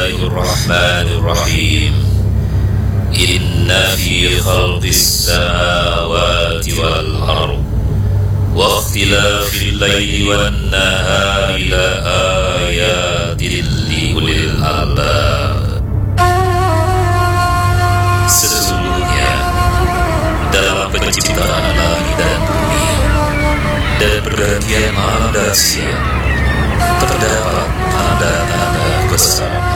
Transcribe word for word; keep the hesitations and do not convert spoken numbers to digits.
Bismillahirrahmanirrahim. Inna fi khalqis samawati wal ardh wa ikhtilafil layli wan nahari la ayatin li ulil albab. Sesungguhnya dalam penciptaan langit dan bumi dan pergantian malam dan siang terdapat tanda-tanda kebesaran